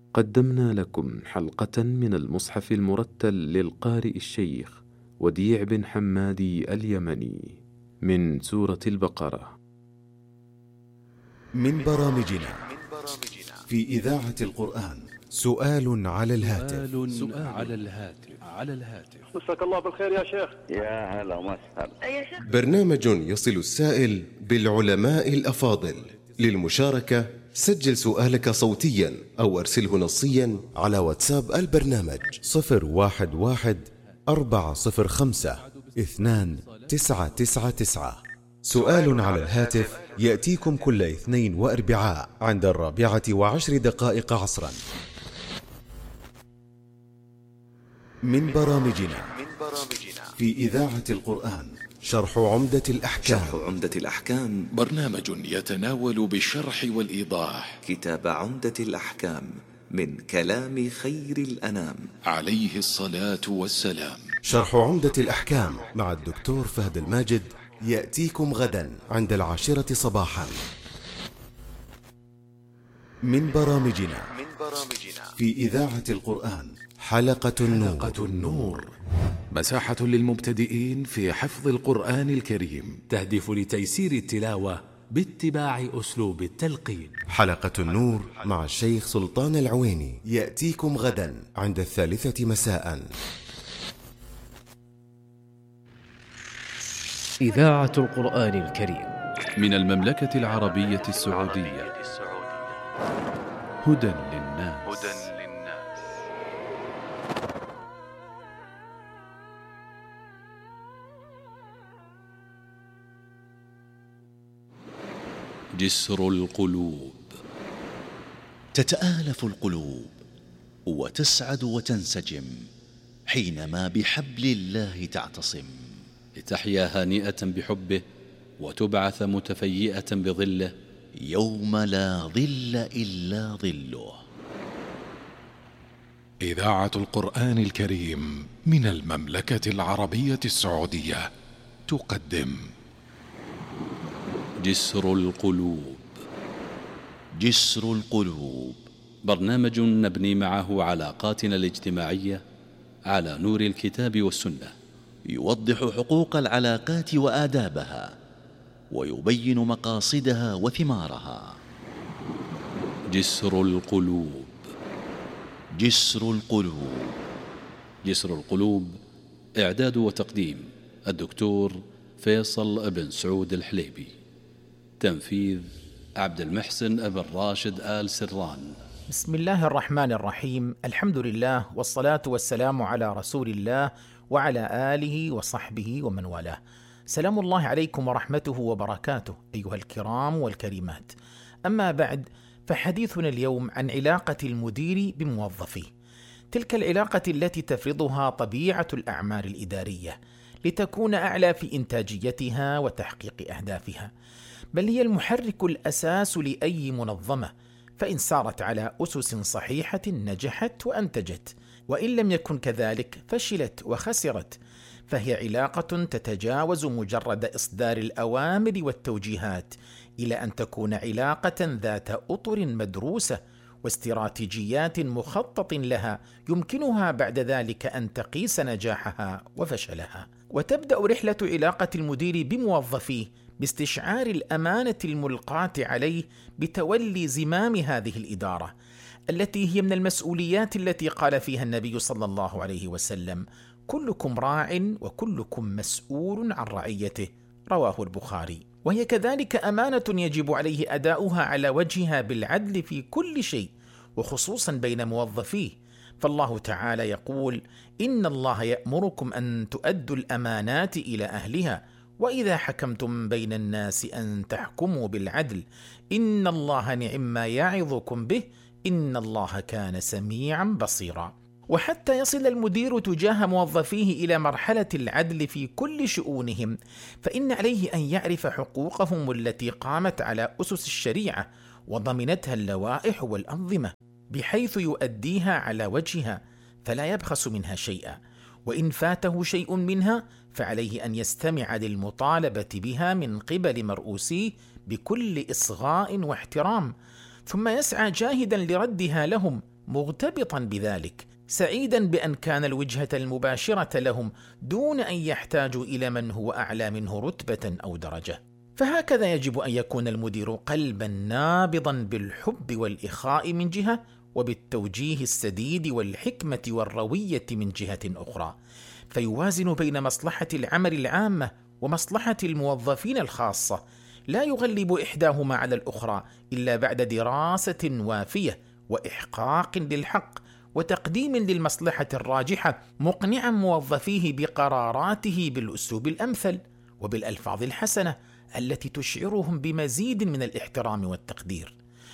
قدمنا لكم حلقة من المصحف المرتل للقارئ الشيخ وديع بن حمادي اليمني من سورة البقرة. من برامجنا في إذاعة القرآن سؤال على الهاتف. مساك الله بالخير يا شيخ. يا هلا وسهلا. برنامج يصل السائل بالعلماء الأفاضل. للمشاركة سجل سؤالك صوتيا أو أرسله نصيا على واتساب البرنامج 011-405-2999. سؤال على الهاتف يأتيكم كل اثنين وأربعاء عند 4:10 عصرا. من برامجنا في إذاعة القرآن شرح عمدة الأحكام. برنامج يتناول بالشرح والإيضاح كتاب عمدة الأحكام من كلام خير الأنام عليه الصلاة والسلام. شرح عمدة الأحكام مع الدكتور فهد الماجد يأتيكم غدا عند 10 صباحا. من برامجنا في إذاعة القرآن حلقة النور. مساحة للمبتدئين في حفظ القرآن الكريم، تهدف لتيسير التلاوة باتباع أسلوب التلقين. حلقة النور مع الشيخ سلطان العويني يأتيكم غدا عند 3 مساء. إذاعة القرآن الكريم من المملكة العربية السعودية. هدى للناس. جسر القلوب. تتآلف القلوب وتسعد وتنسجم حينما بحبل الله تعتصم، لتحيا هانئة بحبه وتبعث متفيئة بظله يوم لا ظل إلا ظله. إذاعة القرآن الكريم من المملكة العربية السعودية تقدم جسر القلوب. جسر القلوب، برنامج نبني معه علاقاتنا الاجتماعية على نور الكتاب والسنة، يوضح حقوق العلاقات وآدابها ويبين مقاصدها وثمارها. جسر القلوب. جسر القلوب. جسر القلوب، إعداد وتقديم الدكتور فيصل بن سعود الحليبي، تنفيذ عبد المحسن بن راشد آل سران. بسم الله الرحمن الرحيم، الحمد لله والصلاة والسلام على رسول الله وعلى آله وصحبه ومن والاه. سلام الله عليكم ورحمته وبركاته أيها الكرام والكريمات. أما بعد، فحديثنا اليوم عن علاقة المدير بموظفيه، تلك العلاقة التي تفرضها طبيعة الأعمال الإدارية لتكون أعلى في إنتاجيتها وتحقيق أهدافها، بل هي المحرك الأساس لأي منظمة، فإن سارت على أسس صحيحة نجحت وأنتجت، وإن لم يكن كذلك فشلت وخسرت. فهي علاقة تتجاوز مجرد إصدار الأوامر والتوجيهات إلى أن تكون علاقة ذات أطر مدروسة واستراتيجيات مخطط لها يمكنها بعد ذلك أن تقيس نجاحها وفشلها. وتبدأ رحلة علاقة المدير بموظفيه باستشعار الأمانة الملقاة عليه بتولي زمام هذه الإدارة، التي هي من المسؤوليات التي قال فيها النبي صلى الله عليه وسلم: كلكم راع وكلكم مسؤول عن رعيته، رواه البخاري. وهي كذلك أمانة يجب عليه أداؤها على وجهها بالعدل في كل شيء، وخصوصا بين موظفيه، فالله تعالى يقول: إن الله يأمركم أن تؤدوا الأمانات إلى أهلها وإذا حكمتم بين الناس أن تحكموا بالعدل إن الله نعم ما يعظكم به إن الله كان سميعا بصيرا. وحتى يصل المدير تجاه موظفيه إلى مرحلة العدل في كل شؤونهم، فإن عليه أن يعرف حقوقهم التي قامت على أسس الشريعة وضمنتها اللوائح والأنظمة، بحيث يؤديها على وجهها فلا يبخس منها شيئا، وإن فاته شيء منها فعليه أن يستمع للمطالبة بها من قبل مرؤوسيه بكل إصغاء واحترام، ثم يسعى جاهدا لردها لهم، مغتبطا بذلك، سعيدا بأن كان الوجهة المباشرة لهم دون أن يحتاجوا إلى من هو أعلى منه رتبة أو درجة. فهكذا يجب أن يكون المدير قلبا نابضا بالحب والإخاء من جهة، وبالتوجيه السديد والحكمة والروية من جهة أخرى، فيوازن بين مصلحة العمل العامة ومصلحة الموظفين الخاصة، لا يغلب إحداهما على الأخرى إلا بعد دراسة وافية وإحقاق للحق وتقديم للمصلحة الراجحة، مقنعا موظفيه بقراراته بالأسلوب الأمثل وبالألفاظ الحسنة التي تشعرهم بمزيد من الاحترام والتقدير.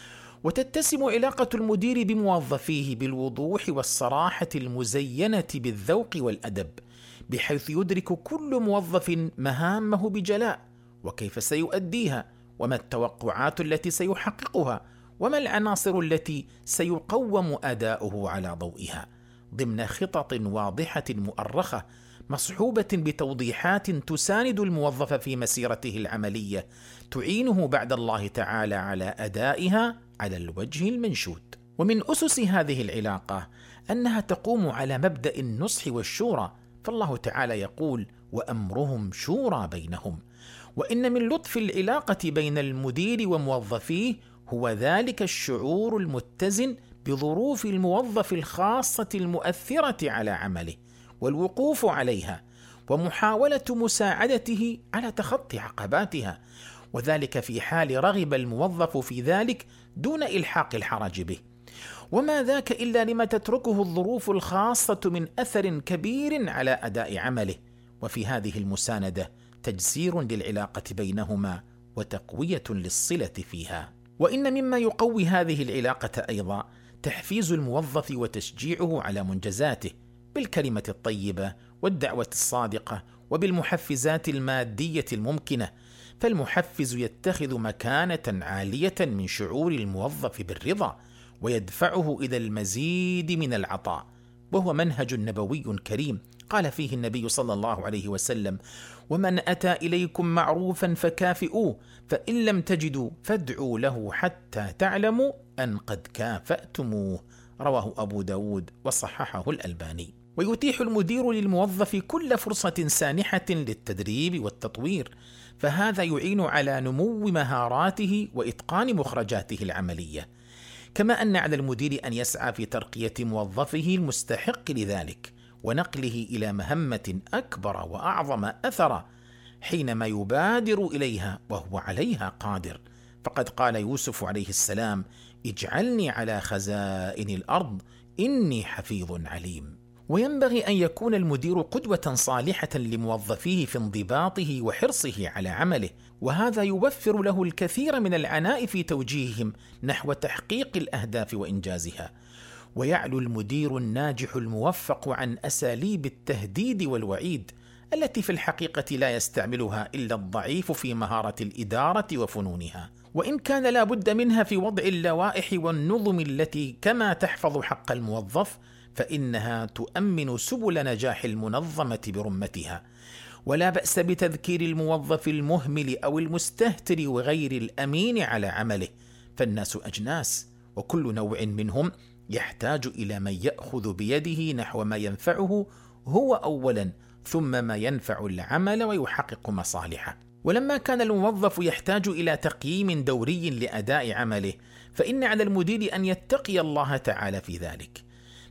وتتسم علاقة المدير بموظفيه بالوضوح والصراحة المزينة بالذوق والأدب، بحيث يدرك كل موظف مهامه بجلاء وكيف سيؤديها، وما التوقعات التي سيحققها، وما العناصر التي سيقوم أداؤه على ضوئها، ضمن خطط واضحة مؤرخة مصحوبة بتوضيحات تساند الموظف في مسيرته العملية، تعينه بعد الله تعالى على أدائها على الوجه المنشود. ومن أسس هذه العلاقة أنها تقوم على مبدأ النصح والشورى، فالله تعالى يقول: وأمرهم شورى بينهم. وإن من لطف العلاقة بين المدير وموظفيه هو ذلك الشعور المتزن بظروف الموظف الخاصة المؤثرة على عمله، والوقوف عليها، ومحاولة مساعدته على تخطي عقباتها، وذلك في حال رغب الموظف في ذلك دون إلحاق الحرج به. وما ذاك إلا لما تتركه الظروف الخاصة من أثر كبير على أداء عمله، وفي هذه المساندة تجسير للعلاقة بينهما وتقوية للصلة فيها. وإن مما يقوي هذه العلاقة أيضا تحفيز الموظف وتشجيعه على منجزاته بالكلمة الطيبة والدعوة الصادقة وبالمحفزات المادية الممكنة، فالمحفز يتخذ مكانة عالية من شعور الموظف بالرضا ويدفعه إلى المزيد من العطاء، وهو منهج نبوي كريم قال فيه النبي صلى الله عليه وسلم: ومن أتى إليكم معروفا فكافئوه، فإن لم تجدوا فادعوا له حتى تعلموا أن قد كافأتموه، رواه أبو داود وصححه الألباني. ويتيح المدير للموظف كل فرصة سانحة للتدريب والتطوير، فهذا يعين على نمو مهاراته وإتقان مخرجاته العملية، كما أن على المدير أن يسعى في ترقية موظفه المستحق لذلك ونقله إلى مهمة أكبر وأعظم أثرا حينما يبادر إليها وهو عليها قادر. فقد قال يوسف عليه السلام: اجعلني على خزائن الأرض إني حفيظ عليم. وينبغي أن يكون المدير قدوة صالحة لموظفيه في انضباطه وحرصه على عمله، وهذا يوفر له الكثير من العناء في توجيههم نحو تحقيق الأهداف وإنجازها. ويعلو المدير الناجح الموفق عن أساليب التهديد والوعيد التي في الحقيقة لا يستعملها إلا الضعيف في مهارة الإدارة وفنونها، وإن كان لا بد منها في وضع اللوائح والنظم التي كما تحفظ حق الموظف فإنها تؤمن سبل نجاح المنظمة برمتها. ولا بأس بتذكير الموظف المهمل أو المستهتر وغير الأمين على عمله، فالناس أجناس، وكل نوع منهم يحتاج إلى من يأخذ بيده نحو ما ينفعه هو أولا، ثم ما ينفع العمل ويحقق مصالحه. ولما كان الموظف يحتاج إلى تقييم دوري لأداء عمله، فإن على المدير أن يتقي الله تعالى في ذلك،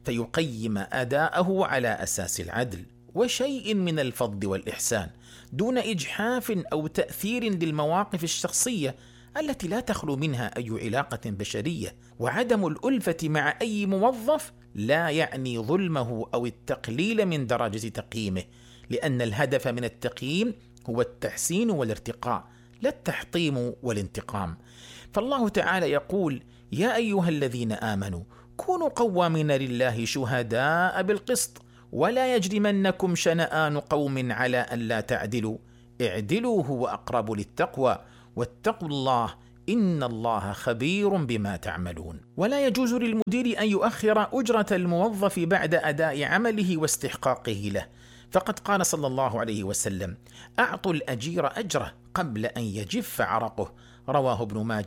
فيقيم أداءه على أساس العدل وشيء من الفضل والإحسان، دون إجحاف أو تأثير للمواقف الشخصية التي لا تخلو منها أي علاقة بشرية. وعدم الألفة مع أي موظف لا يعني ظلمه أو التقليل من درجة تقييمه، لأن الهدف من التقييم هو التحسين والارتقاء، لا التحطيم والانتقام. فالله تعالى يقول: يا أيها الذين آمنوا كونوا قوامين لله شهداء بالقسط، ولا يجرمنكم شنآن قوم على أن لا تعدلوا، اعدلوا هو أقرب للتقوى، واتقوا الله إن الله خبير بما تعملون. ولا يجوز للمدير أن يؤخر أجرة الموظف بعد أداء عمله واستحقاقه له، فقد قال صلى الله عليه وسلم: أعطوا الأجير أجره قبل أن يجف عرقه، رواه ابن ماجه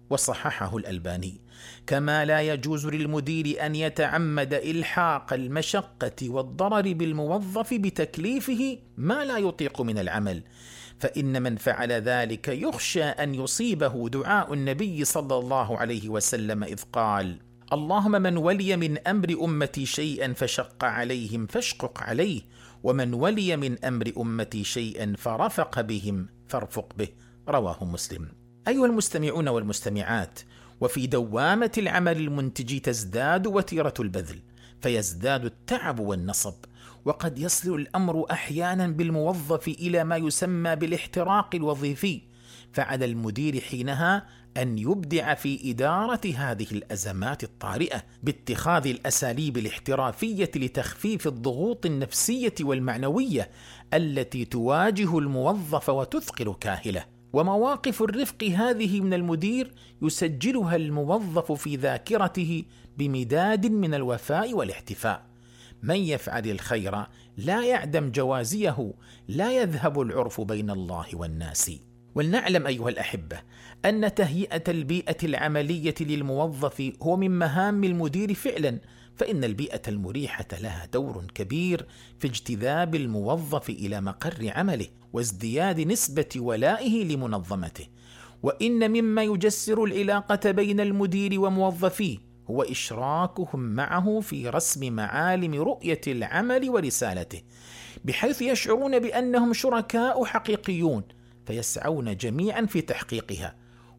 وصححه الألباني. كما لا يجوز للمدير أن يتعمد إلحاق المشقة والضرر بالموظف بتكليفه ما لا يطيق من العمل، فإن من فعل ذلك يخشى أن يصيبه دعاء النبي صلى الله عليه وسلم إذ قال: اللهم من ولي من أمر أمتي شيئا فشق عليهم فاشقق عليه، ومن ولي من أمر أمتي شيئا فرفق بهم فارفق به. رواه مسلم. أيها المستمعون والمستمعات، وفي دوامة العمل المنتج تزداد وتيرة البذل، فيزداد التعب والنصب، وقد يصل الأمر أحيانا بالموظف إلى ما يسمى بالاحتراق الوظيفي، فعلى المدير حينها أن يبدع في إدارة هذه الأزمات الطارئة باتخاذ الأساليب الاحترافية لتخفيف الضغوط النفسية والمعنوية التي تواجه الموظف وتثقل كاهله. ومواقف الرفق هذه من المدير يسجلها الموظف في ذاكرته بمداد من الوفاء والاحتفاء. من يفعل الخير لا يعدم جوازيه، لا يذهب العرف بين الله والناس. ولنعلم أيها الأحبة أن تهيئة البيئة العملية للموظف هو من مهام المدير فعلا، فإن البيئة المريحة لها دور كبير في اجتذاب الموظف إلى مقر عمله وازدياد نسبة ولائه لمنظمته. وإن مما يجسر العلاقة بين المدير وموظفيه هو إشراكهم معه في رسم معالم رؤية العمل ورسالته، بحيث يشعرون بأنهم شركاء حقيقيون، فيسعون جميعا في تحقيقها،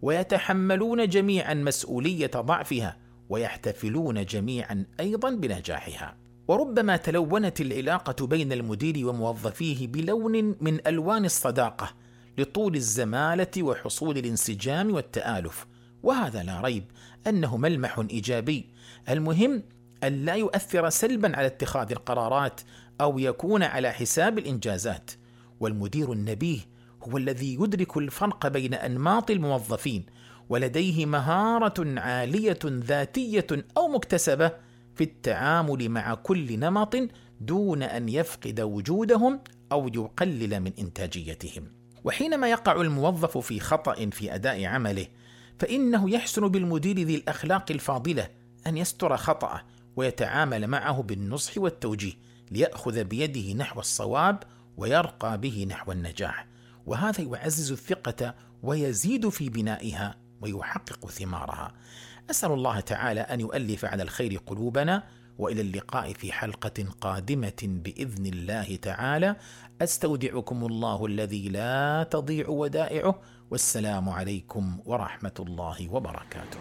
ويتحملون جميعا مسؤولية ضعفها، ويحتفلون جميعا أيضا بنجاحها. وربما تلونت العلاقة بين المدير وموظفيه بلون من ألوان الصداقة لطول الزمالة وحصول الانسجام والتآلف، وهذا لا ريب أنه ملمح إيجابي. المهم أن لا يؤثر سلبا على اتخاذ القرارات أو يكون على حساب الإنجازات. والمدير النبيه هو الذي يدرك الفرق بين أنماط الموظفين، ولديه مهارة عالية ذاتية أو مكتسبة في التعامل مع كل نمط دون أن يفقد وجودهم أو يقلل من إنتاجيتهم. وحينما يقع الموظف في خطأ في أداء عمله، فإنه يحسن بالمدير ذي الأخلاق الفاضلة أن يستر خطأه ويتعامل معه بالنصح والتوجيه، ليأخذ بيده نحو الصواب ويرقى به نحو النجاح، وهذا يعزز الثقة ويزيد في بنائها ويحقق ثمارها. أسأل الله تعالى أن يؤلف على الخير قلوبنا، وإلى اللقاء في حلقة قادمة بإذن الله تعالى. أستودعكم الله الذي لا تضيع ودائعه، والسلام عليكم ورحمة الله وبركاته.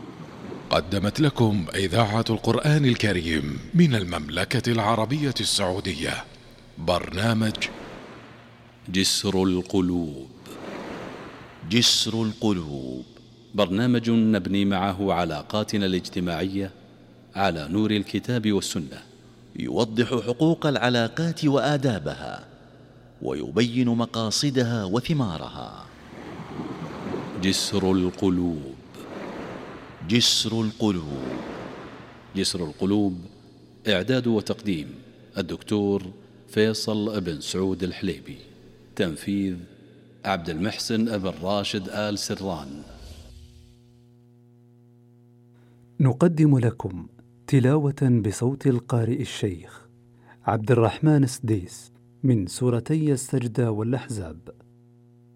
قدمت لكم إذاعة القرآن الكريم من المملكة العربية السعودية برنامج جسر القلوب. جسر القلوب، برنامج نبني معه علاقاتنا الاجتماعية على نور الكتاب والسنة، يوضح حقوق العلاقات وآدابها، ويبين مقاصدها وثمارها. جسر القلوب. جسر القلوب. جسر القلوب، إعداد وتقديم الدكتور فيصل بن سعود الحليبي، تنفيذ عبد المحسن ابن راشد آل سران. نقدم لكم تلاوة بصوت القارئ الشيخ عبد الرحمن السديس من سورتي السجدة والأحزاب.